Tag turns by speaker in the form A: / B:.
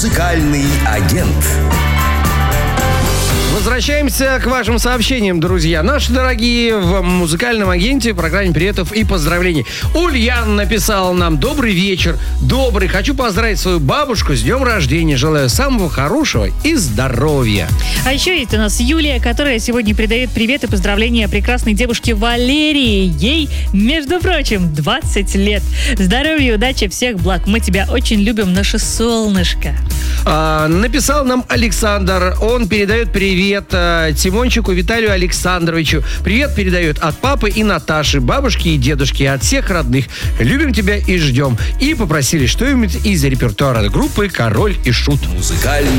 A: Музыкальный агент.
B: Возвращаемся к вашим сообщениям, друзья. Наши дорогие в музыкальном агенте в программе приветов и поздравлений. Ульян написал нам: добрый вечер. Добрый. Хочу поздравить свою бабушку с днем рождения. Желаю самого хорошего и здоровья.
C: А еще есть у нас Юлия, которая сегодня передает привет и поздравления прекрасной девушке Валерии. Ей, между прочим, 20 лет. Здоровья, удачи, всех благ. Мы тебя очень любим, наше солнышко.
B: Написал нам Александр. Он передает привет Тимончику Виталию Александровичу. Привет передает от папы и Наташи, бабушки и дедушки, от всех родных. Любим тебя и ждем. И попросили что-нибудь из репертуара группы «Король и Шут».
A: Музыкальный